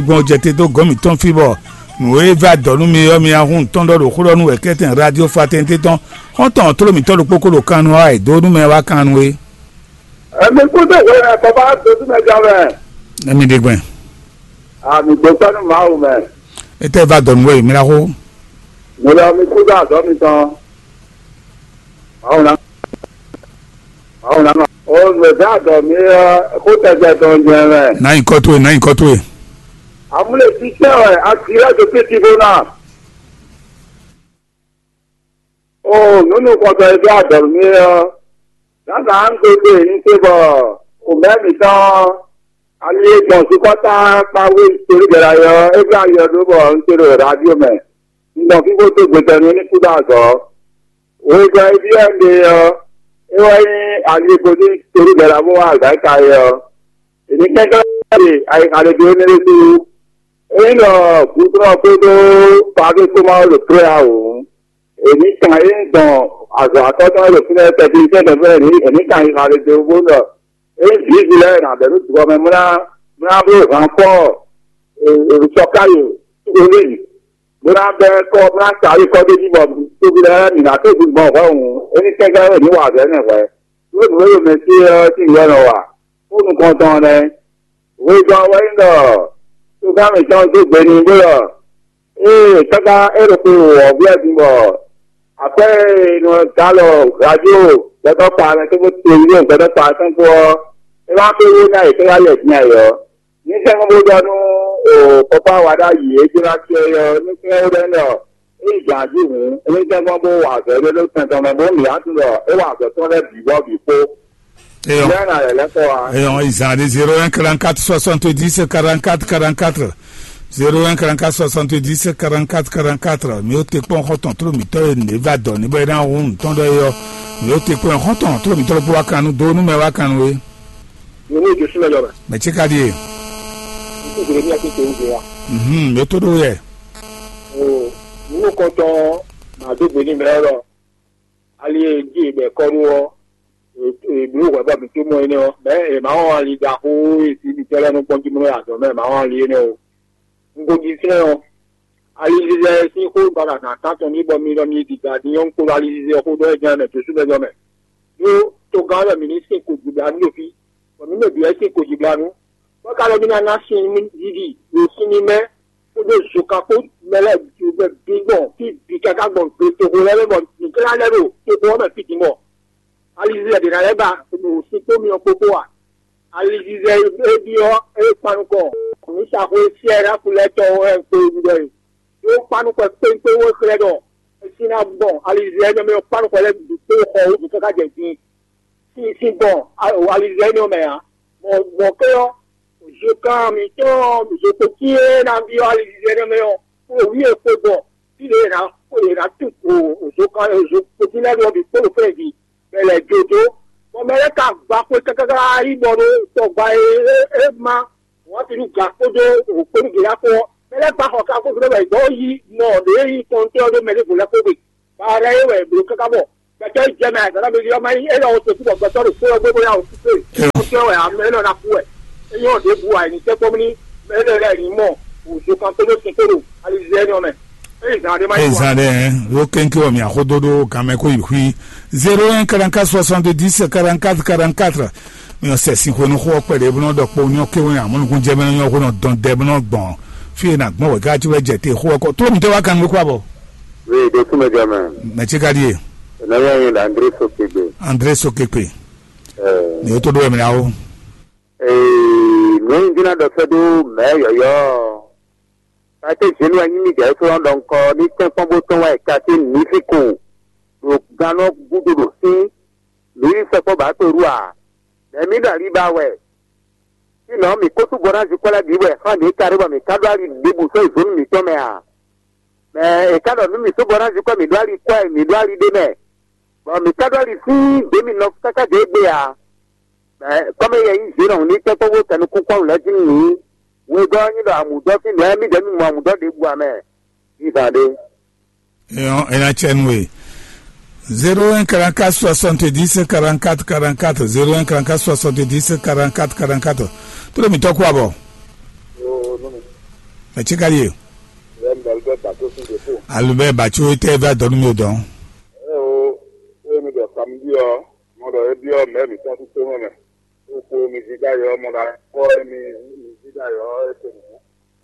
Bon j'étais do gomi ton fibo. Nous va donner mi mi ahun ton do ko nu eketen radio fatente ton. On ton to mi to lo poko lo kanu ai do nu me wa kanu e. Me ko de we papa do me jawe. Na mi de gben. Ah mi do tanu ma o me. E te va don we mi la ho. Mo la mi ko da do mi ton. O me da do mi ko te je don je re. Na nko to e. Amule ti se a tira de petit bona. Oh, nunu ko te da do mi Dada ń gbé ní pébọ̀ kò mẹ́rin tán alẹ́ ìgbọ̀nsí kọ́tà pàwé ìṣòro ìgbéra yọ ẹgbẹ́ ayọ̀ ló bọ̀ ń ṣòro rádíò mẹ́. Nígbà fífó tó gbèsè ní oníkúdà sọ. Òwe gba ibi ẹ̀ ń lè yọ. Ìwọ ní alẹ́ ìgbọ̀nsí ìṣòro ìgbéra mú àgbáyé yọ. Èmi kẹ́kẹ́ láti àlejò onílé sí. Èyí lọ kúndùn pé tó pàdé tó máa lò pé àwọn. Èmi kàn ń gbọ̀n. Àgbà àtọ́jọ́ rẹ̀ fún ẹ̀ẹ́dẹ̀ bíi iṣẹ́ ìdẹ̀fẹ́ ní ẹ̀níkà ìhàlejò owó náà. Èyí sì í sílẹ̀ ìrìnàbẹ̀rù ṣùgbọ́n mi múra bí ìran pọ̀ èrùsọ̀káyò olè yìí. Múra bẹ kọ́ múra sáré kọ́ dé bíbọ̀ tóbi lẹ́rẹ́ nìyà tó ti gbọ̀n ọ̀fẹ́ òun. Oníkẹ́kẹ́ rẹ̀ níwà bẹ́ẹ̀ nìwẹ́. Lóòtù wẹ́yò mi sí ti ìwé rẹ̀ wà. Fóònù kan tán rẹ̀. Òwe gan wẹ́yìn lọ. Tó bá mi tán tó gbé ní bóyọ̀. Kẹ́kẹ́ èrò pé ọ̀gbẹ́ ẹ̀dínbọ̀. Après, nous allons radio, d'accord, par un peu de télévision, d'accord, par un peu et là, on a été là, il y a eu. Nous sommes au papa Wada, il est là, nous sommes là, et j'ai dit, nous sommes bon, à faire le temps, mais bon, il y a tout là, et là, on a du bon, du faux. Et on ils ont 01 44 70 44 44. 01 44 70 44 44 mi o te pon hoton tro mi to ne va don ni be ran hun ton do yo mi o te pon hoton tro mi to bo wa kanu do nu me wa kanu we ni je sile yo me chika die mi to do ye o ni ko to ma do gbe ni me ro ali ji be ko ruo mi o wa ba mi to mo ni o be ma won ali da ko si bi tele no pon ji mo ya do me ma won ali ni o ngoji fẹ́ràn alíṣẹ́ sí kó gbàgbà náà tàtọ̀ níbọn mílíọ̀nù ní ìdìgbà ní yóò ń kó alíṣẹ́ ọkọ̀ ọdún ẹ̀jẹ̀ rẹ̀ tó súnmọ́ ẹjọ́ mẹ́. yóò tó gan rẹ̀ mí ní sìnkò jìgbà ní òfin ọ̀mí lè bí ẹ́ sìnkò jìgbà nù. wọ́n ká lọ́bí náà ṣe ní yìí ló sí ní mẹ́ ó lè ṣòkà kó mẹ́lẹ̀ ju bẹ́ gbígbọ̀n tí bí kẹ́kẹ́ gbọ̀n pé tòkó lẹ́rẹ́bọ̀ nìkẹ́lá lẹ́rọ tòkó ọmọ fìdí mọ̀ alíṣẹ́ ẹ̀dẹ̀ náà lẹ́gbà òsì tó mi ọ̀pọ̀pọ̀ wà alíṣẹ́ ẹbí ọ ẹ̀ panukọ̀ ní sàkóso sí ẹ̀rá kulẹ̀tọ̀ ẹ̀ pé ìdúró yìí yóò panukọ̀ péńpé wọ́n kílẹ̀ dọ̀ ẹ̀sìn náà bọ̀ alìzẹ́ ẹ̀yọ́ mẹ́rin panukọ̀ lẹ́bi tó kọ̀ ó dùkọ́ kájẹ̀ sí bọ̀ alìzẹ́ ẹ̀yọ́ mẹ́rin mọ̀ kéyọ́ òṣè kan mi tó òṣèpò kí ẹ̀ náà bí alìzẹ́ ẹ̀yọ́ mẹ́rin òwú èpo bọ̀ tí lè rà tó òṣèpò kí lẹ́rù ọ̀bì kó fẹ́ di bẹ̀rẹ̀ jòjò mọ̀ mẹ́rẹ́ka gbà pé kẹ́kẹ́kẹ́ ìbọ̀rọ̀ tọ̀gbà ẹ̀ máa wọ́n ti ní gàkójó òpin ìgbéyàwó mẹ́lẹ́pàá ọ̀ka kókó lọ́wọ́ ìgbọ́ yìí náà lèyí kan tí ọdún mẹ́lẹ́kùn lẹ́kọ̀ọ́bì bàárà ẹ̀wẹ̀ ìbúrò kákábọ̀ kẹ̀kẹ́ ìjẹ́mẹ̀ àgbàlagbèjì ọmọ yìí ẹ̀rọ ọ̀sẹ̀ púpọ̀ gbẹ̀tọ́rù fún ọgbẹ́ bóyá òkú pé ọ̀sẹ̀ ọ̀wẹ̀ àmẹ́lẹ́ náà kú ẹ̀ ẹ̀yìn ọ̀dẹ́ bu àìní tẹ́kọ́ ní mẹ́lẹ́ rẹ̀ ní mọ̀ òṣù kan tó ló ti kóró alìzẹ́ ní ọmọ lo kenki wa mi akododo kame ko ihui 01 44 70 44 44 mi o se sin ko no ko pere bu no do po ni o kewe amunu kun je me no ko no don de bu no gbon fi na gbon we ga ji we je te ko ko to mi te wa kan we ko abo we de ku me jama me che gadie na ya yin André Sokekpe ni o to do mi na o mi dina do fedo me yo ate jenu anyi mi je so don ko ni tenpon bo ton wa ka ti ni fikun ro gano gududo si lórí sẹ́kọ̀ bá pẹ̀lú à ẹ̀mí dàrí bá wẹ̀ iná mi kó tún bọ́dá sí kọ́lá bí wẹ̀ hàn ní kárìbọ̀ mi kádùárì débù sọ ìfònú mi tọ́mẹ̀ à mẹ ìkádọ̀ mi tó bọ́dá sí kọ́ mi dùárì kọ́ ẹ̀ mi dùárì dé mẹ̀ bọ̀ mi kádùárì sí démi nọ kákàdé gbé à mẹ kọ́mẹ̀ yẹ yìí ṣe náà ní kẹ́kọ̀ọ́ wó tẹnu kúkọ́ lẹ́tí nìyí wọ́n gbọ́ yín lọ àmùdọ́ sí ní ẹ̀mí dẹ́mi mọ àmùdọ́ dé bu àmẹ́ ìfàdé. ẹ̀ 01 44 70 44 44 01 44 70 44 44 tout le mi to ko abo Mechikali. Alube bacho ite va donu mi odon. Mi do samedi o, mo do ebi o me mi ton tu to me. O ko mi ziga yo mo da ko mi ziga yo e to mo.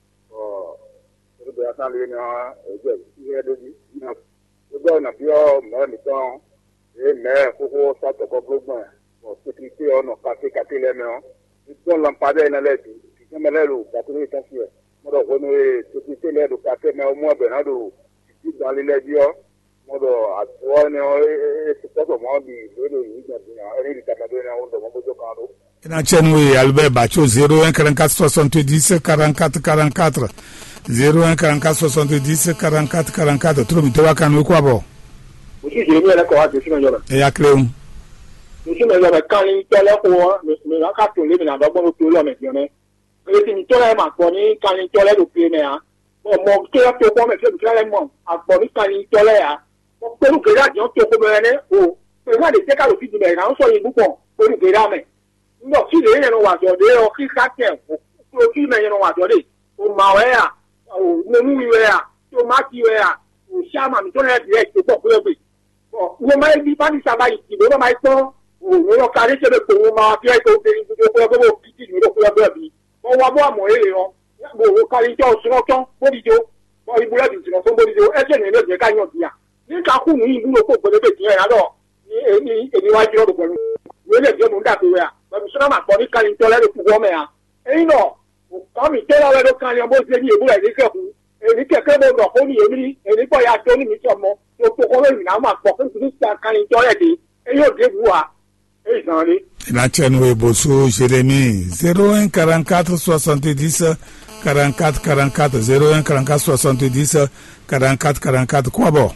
O do ya san le ni ha e je ye do bi na. O do na bi o me mi ton e me ko ko sa to ko gbon. O sécurité o no kate le me o. Ti ton lampade na le ti. Ti me le lu ka to ni ta fi. Mo do ko no e sécurité le do kate me o mo be na do. Ti dan le bi o. Modo attuone e tutto modi vedo in eri cambiare un domo giocando ina chenwe Albert Bacho 01 44 70 44 44 01 44 70 44 44 tout mi towa kan ko abo aussi je me la ko ati sino yola e ya kleum aussi me la kan ni tele ko me la ka to le na do bo to lo me ti me e ti ni tele ma ko ni kan ni tele do pe me a mo ke to ko me se tele mo a ko ni kan ni tele a pẹ̀lú kèrè àjọ tó kó bẹ̀rẹ̀ ní o pẹ̀lú àdè tẹ́ka ló fi dìbẹ̀ ìrànwọ́ sọ yìí púpọ̀ pẹ̀lú kèrè àmẹ́ nígbà tí ìlẹ̀ yẹn wà jọ dé ọ kí kákẹ́ o kí ìmẹ̀ yẹn wà jọ dé o mà wẹ́ à o nínú ìwẹ́ à tó má ti wẹ́ à o ṣáàmà mi tó rẹ̀ dirẹ̀ tó pọ̀ pé ọgbẹ̀ wọ́n máa ń bí bá ní sábà ìdìbò ló máa ń tán o lọ́wọ́ kárí ṣẹlẹ̀ pé wọ́n máa fi ẹ̀kọ́ obìnrin gbogbo ọgbẹ́ bó fi dìbò ló kúrẹ́ bẹ́ẹ̀ bí wọ́n wá bọ́ àmọ́ èrè wọn gbogbo kárí jọ òṣùnà tán bódìjọ wọ́n ibùdó ìdìbò tán bódìjọ ẹ̀ṣẹ̀ ní ilé ìjẹ́ káyọ̀ bíyà ní kakú ní ìlú lóko gbẹdẹgbẹ tiẹ yà lọ ní èmi wájú ọdún pẹ̀lú ìwé lè jẹ́ mò ń dàbí wẹ̀ à bẹ̀rù sọ́nà máa pọ̀ ní kálí tọ́lẹ́ ló kú wọ́mẹ̀ à ẹ̀yin náà kọ́mi tẹ́lẹ̀ wẹ̀ ló kálí ọmọ ṣe ní ìbúra ìdí kẹ̀kú èmi kẹ̀kẹ́ bó lọ kó ní èmi pọ̀ ya tó ní mi tí ọmọ tó tó kọ́ lóyún náà máa pọ̀ fún ìdí kálí tọ́lẹ̀ dé ẹ̀yin ò dé bu wa ẹ̀yin sàn rí. ìlànà ìbòsó Jérémie 01 44 70 44 44 01 44 70 44 44 quoi bon.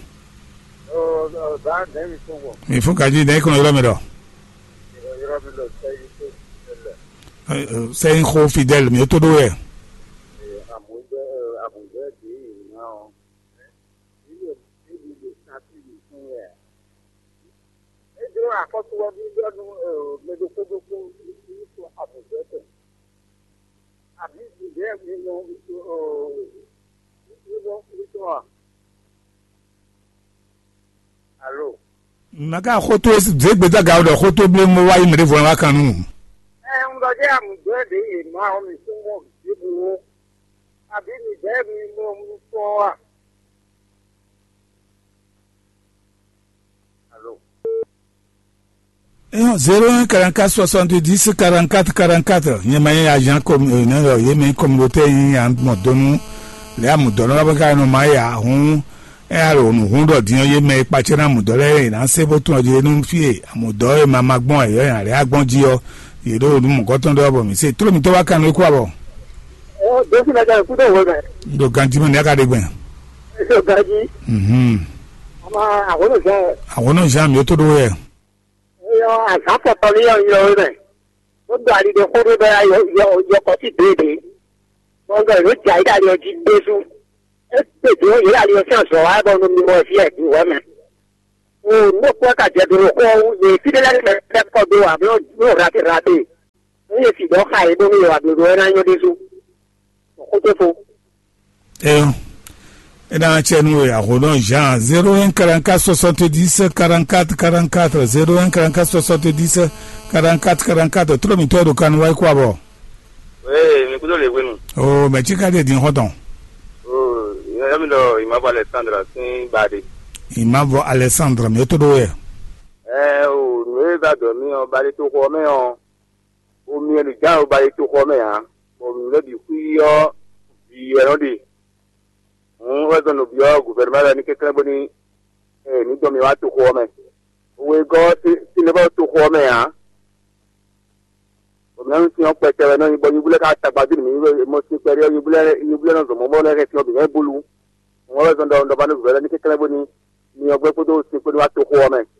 Mi fu kaji dai kono yoro medo c'est un gros fidèle mais tout doé Allô. Maka khoto zegbeda gawdo khoto ble mo wayi mede vo wa kanu ngoje amugbe de ma o mi sunwo dibu abi mi de mi mo mu so wa. Allô. 01 44 70 44 44 yemaye agent comme no yeme communauté yin amodonu le amodonu ba ka no maya hun ero nu hun do diyan yeme pa chena mudole na se bo tun oje nu fie amodo e mama gbon eyo yan re agbon ji o yero nu mo goton do bo mi se tro mi to wa kan ku abo do si na ja ku do wo be do ganji mo ni aka de gben so gaji ama awon no ja mi to do we yo asa to ni yo be o do ari de ko do be yo ko ti de wọ́n gbọ́ ìlú jà ìdá àríyànjú gbésù ẹgbẹ́ tí ó yẹ àríyànjú ọ̀sọ̀ wà bọ́ ní mọ̀ sí ẹ̀dùn wọ́n mẹ́. o ní kó ẹ̀ka jẹ̀dùn kó lè fídílẹ̀ lẹ́kọ̀ọ́ bí wà ní rábì rábì ó yẹ sì dọ́ka yìí lórí ìwà gbèrò ẹ̀rọ ayọ́ désù kó tó fo. Et dans la chaîne, Jean 01 44 70 44 44 01 44 70 44 44 trop mito do kan wai kwa bo. Oui, me kudo le wenu. Oh, mais tu as dit hoton. Oh, yami do Imabo Alexandra sin bade. Imabo Alexandra me to do e. O me ba do mi o bade to ko me o. O mi elu ja o bade to ko me ha. O mi le bi ku yo bi e no di. Wọ́n tó bí ọ́ gùfẹ̀rẹ̀mẹ́rẹ̀ ní kékeré bó ní níjọ́ mi wá tó kọ́ ọmọ ẹ̀. Òwe gọ́ tí lè bá tó kọ́ ọmọ ẹ̀ hàn. Òmìnira tí wọ́n pẹ̀ tẹ̀rẹ̀ náà yìnbọn yìnbọn ká tàgbàdì mi mo ti pẹ̀rẹ̀ yìnbọn náà sọ̀mọ́ mọ́ lẹ́rẹ̀ tí obìnrin bólú. Wọ́n tó dọ̀bá ní gùfẹ̀rẹ̀ ní kékeré bó ní ọgbẹ́ kó tó ti pé ní wá tó kọ́ ọmọ ẹ̀.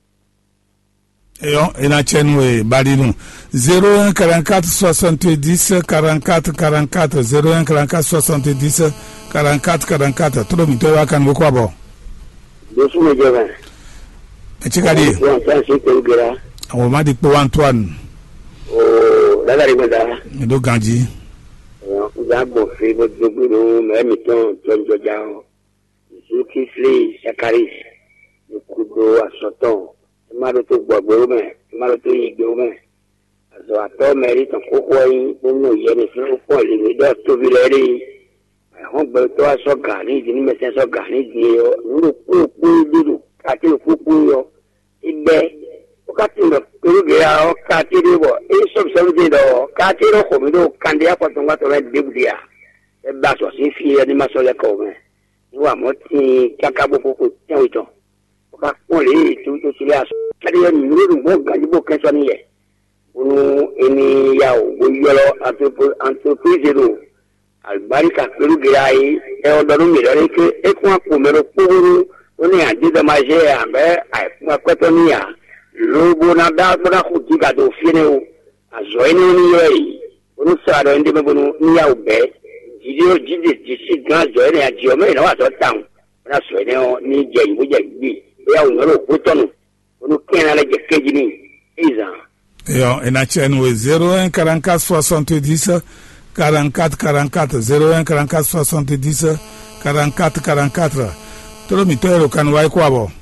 Ina chenwe badinu 01 44 70 44 44 01 44 70 44 44 todo mi to wa kan go kwa bo Dosu me jeba echikadi awon ma di pe 1 o dagari meda do ganji Zabo Fibo Duguru, Memiton, Tonjojao, Zuki Flee, Sakaris, Kudo, Asoton, Maroto Guagume, Maroto Igume. So I told Mary to Kukoi, Uno Yenison, Polly, without to be ready. I hope to a Sogani, the Nimetan Sogani, Uru, Katu Fukuyo, in there. Katino Kurugia, Katiribo, Ace of Soldido, Katiro, Homido, Candia for Tomato Red Biblia. That was if he had the Masola Cove. You are Moti, Kakabu, Tawito. Only to Silas, Kadian, Mugu, Casonia. Unu, any Yao, Yellow, Antopiziru, Albarica Kurugia, Eldorumi, Equa Pumero Puru, only I did the Magia, I Quatonia. Lobo na da bora khudiga do fine a joine ni yei onu saro ndi mebunu ni ya ube jidio jisi gan joine a jiome na wa so town na joine o ni je ibu je bi ya unoro kutonu onu kena le je keji ni iza yo ina chenwe 01 44 70 44 44 01 44 70 44 44 tolo mitero kanwai kwabo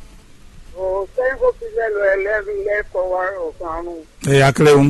ya creo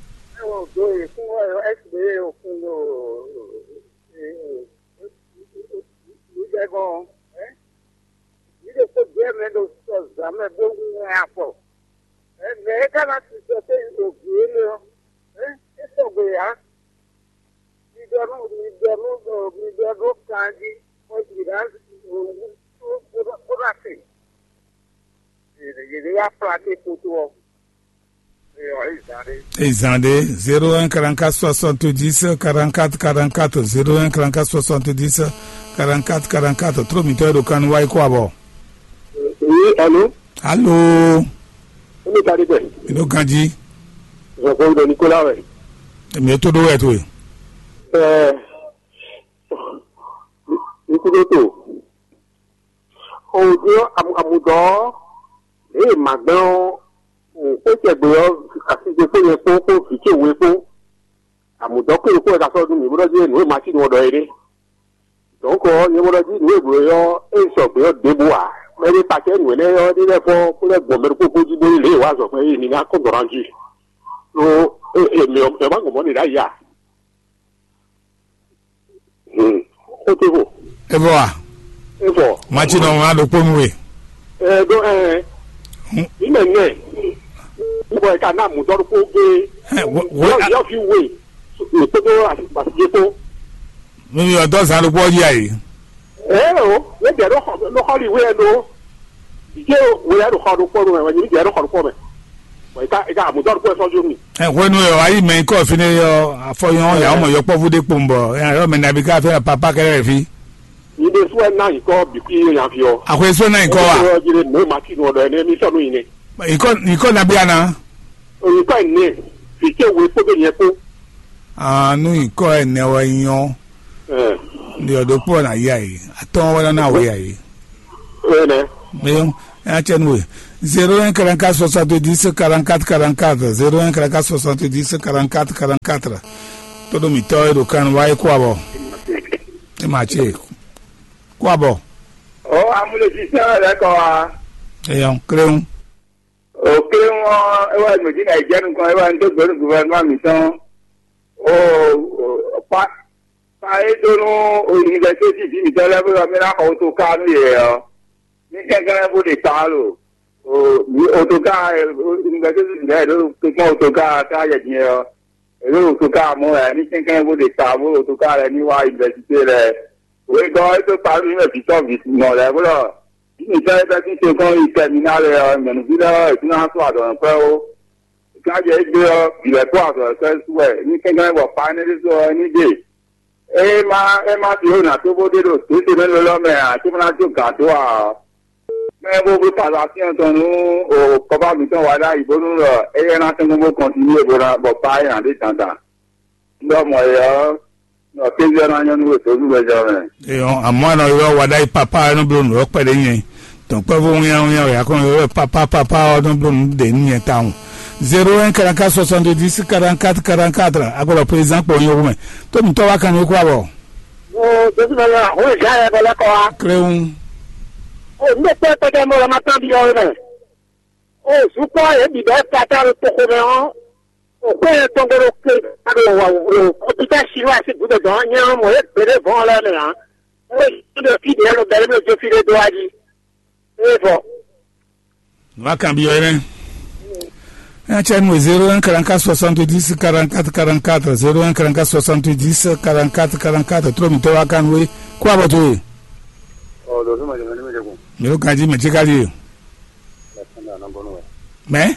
Exandé 01 44 70 44 44 01 44 70 44 44 trop mito do kan wai kwabo. Oui, allô? Allô? On est arrivé. Ino kanji. Je parle de Nicolas, oui. Mais tout doit être oui. Nicolas tout. On dit Amoudor et maintenant ó ṣe gbọ́dọ̀ àtijọ́ pé yẹn kó fi ṣe òwe fún àmùdọ́ pé kó ẹ̀ka sọ́dún ní ìbúdọ́jú ìwé màṣínì ọ̀dọ̀ eré dọ́kọ̀ yẹn búdọ́jú ìwé ìbúdọ́yọ́ èso gbọ́dọ̀ débò à mẹ́rin pàṣẹ ìwé lẹ́yọ́ nílẹ̀ fọ́ kúlẹ̀ gbọ̀n mẹ́rin kókó jí lórí ilé ìwà sọ pé èyí ni a kó gbọ̀ràn jù ló èmi ọ̀mọ́ gbọ̀mọ́ nìyá yà ó ti fò. ẹ bọ wa. ẹ bọ. màṣínì ọ̀hún á lọ pọ́n mu wẹ̀. ilẹ̀ yẹn níbo ẹ̀ka náà mú dọ́rọ́ kó gbé yọ fi wé ìpéjọ àtìgbàsíyé tó. mímí ọ̀dọ́ sàn ló pọ̀ yíyá yìí. o lè jẹ́ lọ́kọ́lì ìwé ẹ̀ lọ ìjẹ́ òwe ẹ̀ lọ́kọ́ ló pọ̀ mẹ́ wọ́n jẹ́ lọ́kọ́ ló pọ̀ mẹ́ ẹ̀ka àmúdọ́rọ́ kó ẹ̀ sọ́jú mi. wọ́n nu ayé mẹ́rin kọ́ fi ní yọ afọyán yàrá ọmọ yọ pọ́ fúdé pò ń bọ̀ ẹ̀rọ mi nàbí ká fẹ́ pàpà kẹrẹ́ fi. ilé sùn ẹ̀ náà ìkọ́ bìkú yẹn fi ọ. àkó èso náà ìkọ́ wa. ìkọ́ nàbí àná. òyìnbó ẹ̀ ní fìkéwé kóbé yẹn kó. àánú ìkọ́ ẹ̀ ní ọwọ́ yan ní ọ̀dọ́ pọ̀ náà yá yìí àtọ́ wọn náà wọ̀ yá yìí. mẹ́yọ́ ẹ̀ á tẹ́nu wẹ̀ 01 44 70 44 44 01 44 70 44 44 todo mi tọ́ ẹ̀rọ kan wáyé kó àbọ̀ ẹ̀ máa ṣe kó àbọ̀. ó amúlẹ̀síṣẹ́ rẹ̀ kọ́ wa. ẹ̀yàn kírẹ́hún. òkè wọn ẹwà ìmọ̀jì nàìjíríà nìkan ẹwà ní tó gbẹ̀rù gùnfẹ̀nùmá mi tán ó parí dónú yunifásitì tí mi tẹ́lẹ̀ bó mi náà kọ́ tó ká ní yẹ̀ ọ́ ní kẹ́kẹ́rẹ́ bó lè ta lò ó tó ká yunifásitì rẹ̀ ló pípọ́n ó tó ká káyẹ̀ jẹ́ ọ́ èló ó tó ká mú ẹ̀ ní kẹ́kẹ́rẹ́ bó lè ta bó ó tó ká rẹ̀ níwá yunifásitì rẹ̀ òwe gan tó parí yunifásitì mọ̀ rẹ̀ bó lọ ìṣẹ́ ẹgbẹ́ tí ń ṣe kan ìtẹ̀mínálẹ̀ ìmọ̀nùbílẹ̀ ìtúná tó àdọ̀rùn pẹ́ ó ìkájẹ́ gbé ọ ìrẹ̀kọ́ àdọ̀rùn pẹ́ súwẹ̀ ní kẹ́kẹ́ bọ̀ pánẹ́lì sọ nídè ẹ má fi hùnà tó bó dédò tó ṣe mélòó lọ́mẹ̀ àti múná tó gà tó à mẹ́ bó bí pàtàkì ọ̀tọ̀ ní òkọ́bá mi tán wà láì bó nù rọ̀ ẹyẹ náà tó gbogbo kan ti ní ìbora bọ̀ pa ìrìn àdé tàǹtà lọ́mọ ẹ̀yọ́ ọ̀kẹ́jọ́ náà yẹn ní òtò olúwẹ̀jọ́ rẹ̀. àmọ́ àná ìwọ wàdá ìpapá ẹnu bí olùrọ̀ pẹ̀lẹ́ yẹn tọ̀pẹ́ fún yẹn ọ̀yà kan ìwọ pàpà ọdún bí olùdè níyẹn táwọn 01 44 70 44 44. Agora président pour yo mais. To mi to wa kan ko abo. To ti bala o ja e bala ko a. Creun. O ne pe pe de mo la matan bi yo me. O su ko e bi de tata le to ko me o. O pe to ngoro ke ado wa o ti ta shi wa si bu de don nya mo e pe de bon la le ha. O de fi de lo bele me jo fi de do aji. E fo. Va kan bi yo ren. Tiens, 01 44 70 44 44 01 44 70 44 44 trop mito wa kan we kwa boto we o do ma jema me ko me ka ji me ti ka ri me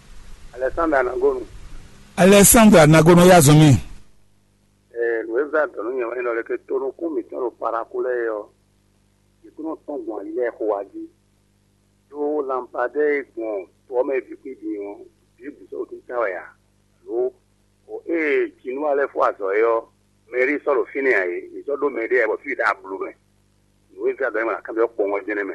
Alessandra Nagono ya zomi weza to no nyama no le ke to no ku mi to para kule yo ikuno ton gwa ile ko waji do lampade ko to me bi ki di yo so tu tawaya lo o kinu ale fo aso yo meri solo fini ai so do meri e bo fi da blu me we ga da ma kan be ko ngo jene me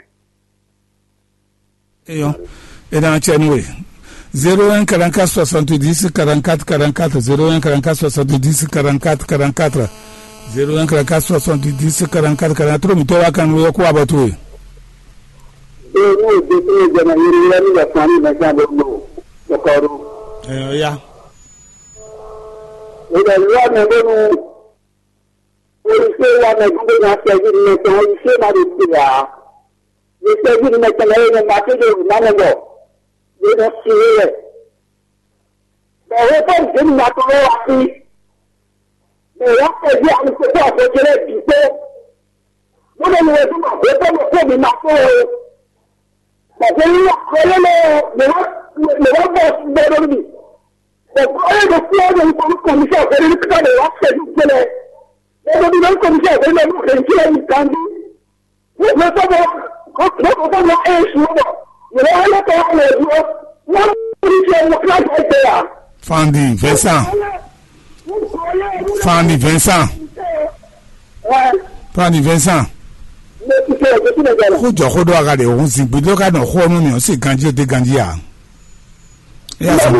yo e da chenwe 01 44 70 44 44 01 44 70 44 44 01 44 70 44 44 mi to wa kan we ko abatu e no de to jana yiri ni da fani na ja do Socorro. Ya. Ida ya na gonu. Ise ya na gonu na seji ni to ise na de tiya. Ni seji ni to na ma ke do na na go. Ni do siye. Ba he ko din na to wa si. Ni ya ke ji an ko ko jere bi ko. Mo na ni wa ma ko mi ma ko. Ba ke ni ko le va a mi. Le problème de le commissaire, c'est le cas de la fête du télé. Le commissaire, c'est le cas de la candy. Le pas un jour. Le Fandi Vincent. Fandi Vincent. Fandi Vincent. Ko jo ko do aga de o sin bi do ka no ko no mi o se ganji o de ganji ya. Ya so.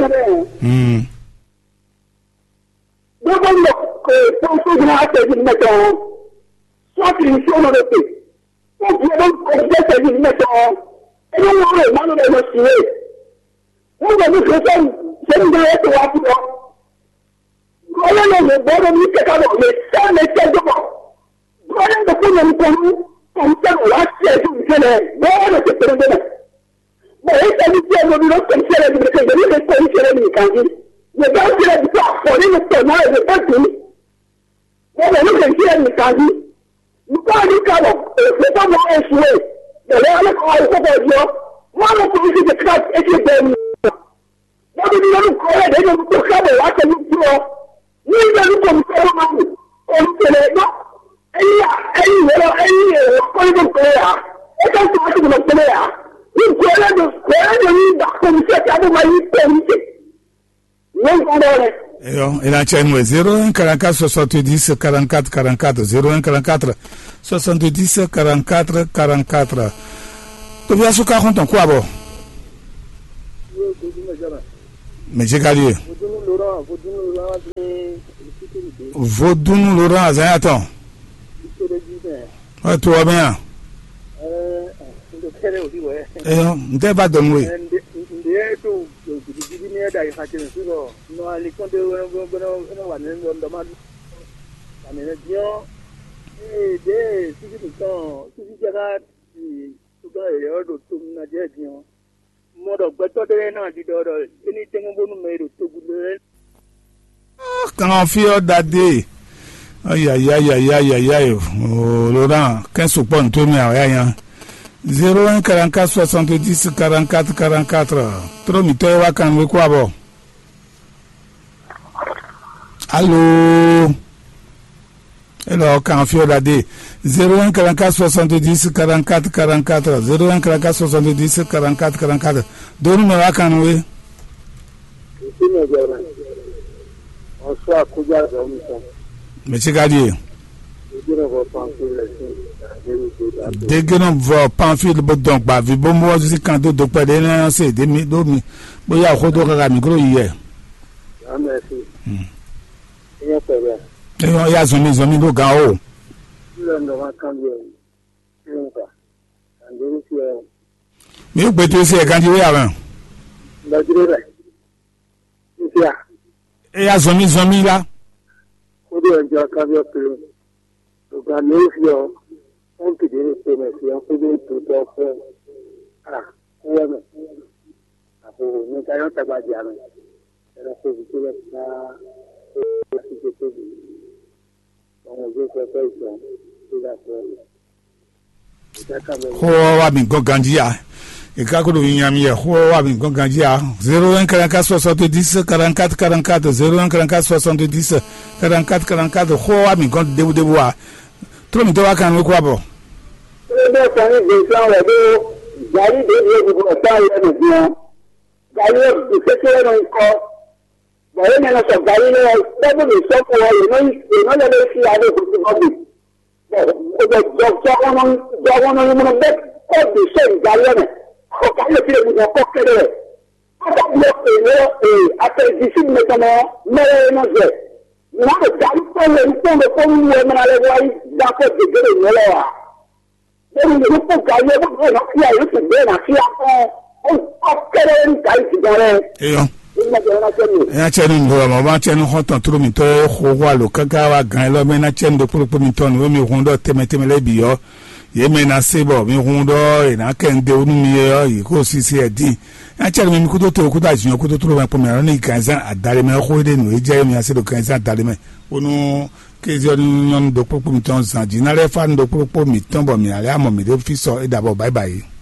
Dopo che posso dire di metto so che sono le te. O che non di metto e non lo ma non lo si vede. Uno mi se non deve essere attivo. Quello non è buono mi che cavolo, le sta dopo. Guarda come mi con la sede, buono che prende. Ma essa mi chiede di non pensare di perché io non sto dicendo di cangi. Le cose di qua, fuori non sto mai di tutti. Ma non pensare di cangi. Non parli cavo, se fa mai su e. Le alle cose che io, ma non puoi dire che e che bene. Ma devi non correre, devi non toccare la che non può. Io non posso mai. O se le no. Quello che crea. E tanto che non crea. Il a chaîne 01 44 70 44 44 01 44 70 44 44. Tu viens sur 40 ans quoi bon? Mais j'ai gagné. Vaudounou Laurent, attends. Ouais, toi bien. Nte ba don we nde to gidi ne da ka ce su no ali kon de no wa ne ndo ma ne dio de sigi to sigi jaga to ga yo do tum na je dio mo do gbe to de na di do ni te mo bonu me do to gule kan fi o dade aïe Laurent 15 points to mi aya 01 44 70 44 44. Trop mi toy wa kan we kwa bo. Allô. Hello, kan fi o dade 01 44 70 44 44 01 44 70 44 44. Donu me wa kan we. On soit kuja za misa. Me chigadi. dégénà vọ pamphile bó dọ̀n gbà fi bó mú ọdún sí kan tó dọ̀ pẹ̀lú ẹni náà ṣe èdè mi lómi bóyá àkótó kàkà mi kúrò yìí ẹ̀. ẹ̀yàn ya zọmi ló ga o. mi ò gbé tó ṣe ẹ̀ka jíwé àwọn. ẹ̀yà zọmi la. ó dé ẹjọ́ kábíọ́ pé ọ̀gá ní ó fi ọ́ wọ́n kìdí ní pé mẹ́sì ọ́ kó dé tó tọ́ fún kúwọ́ mẹ́ àpò ní káyọ̀ tàgbàjì àmì ẹ̀rọ kó fi tó bẹ́ẹ̀ ká ó ti ṣe tóbi àwọn òjò pẹpẹ ìṣàn tó dà fún ọ́. kó wà mí gangan jíà ìkákòrò yíyan mi yẹ kó wà mí gangan jíà 01 44 70 44 44 01 44 70 44 44 kó wà mí gan débu wa tó mi tó wá kan ní kó wà bọ̀. ṣé bẹ́ẹ̀ sọ ní ìgbésí àwọn ẹ̀dọ́ gàrí ìdèbí ìdìbò ọ̀tá ìlẹ́nu bí wọn gàrí ìfẹ́kẹ́ ẹ̀rọ ikọ̀ bọ̀wé mẹ́rin sọ gàrí lọ́wọ́ lẹ́gbẹ̀ẹ́ lè sọ fún ọ ìná lẹ́lẹ́ sí adé òkúti bọ́ọ̀bì ọjọ́ jọ́wọ́n náà múná bẹ́ẹ̀ kọ́ọ̀dù ṣe ìgbàlẹ́ rẹ̀ ọkọ̀ ayé fi èmi kan kọ́ kẹ́lẹ́ rẹ̀ ọkọ̀ bí ó àtẹ̀jì sí mẹ́tọ́nà mẹ́rẹ́ náà jẹ́ ìwọ́n gàrí pọ́nlẹ̀ nípọ́nlẹ̀ fọ́nlẹ̀ ẹ̀mẹ́rin alẹ́ wáyé dákọ̀ gègéré ìyẹlẹ́ wa lórí ìlú kó gàrí ẹgbẹ́ náà kí àyè ti bẹ́ẹ̀ náà kí akọ́ ọkẹ́rẹ́ ní gàrí ti gbọ́rẹ́. ya chenu ndo ma ba chenu hoton turu mi to ho wa lo kaka wa gan lo me na chenu do puru mi ton wo mi hundo teme le bi yo ye me na sebo mi hundo e na ken de onu mi yo yi ko sisi edi ya chenu mi ku to ku da jiyan ku to turu ma po mi ran ni kanzan adare me ho de no e je mi ase do kanzan adare me onu kezi onu nyon do puru mi ton san jinare fa ndo puru mi ton bo mi ale amo mi do fi so e dabo bye bye.